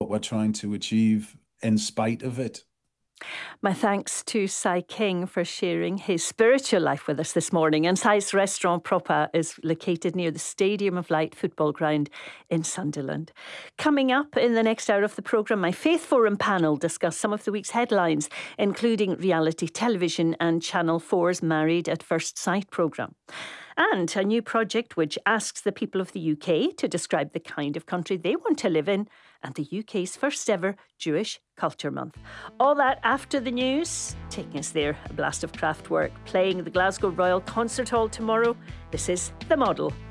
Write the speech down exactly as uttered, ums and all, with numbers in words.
what we're trying to achieve in spite of it. My thanks to Cy King for sharing his spiritual life with us this morning. And Cy's Restaurant Proper is located near the Stadium of Light football ground in Sunderland. Coming up in the next hour of the programme, my Faith Forum panel discuss some of the week's headlines, including reality television and Channel four's Married at First Sight programme. And a new project which asks the people of the U K to describe the kind of country they want to live in, and the U K's first ever Jewish Culture Month. All that after the news. Taking us there, a blast of Kraftwerk playing the Glasgow Royal Concert Hall tomorrow. This is The Model.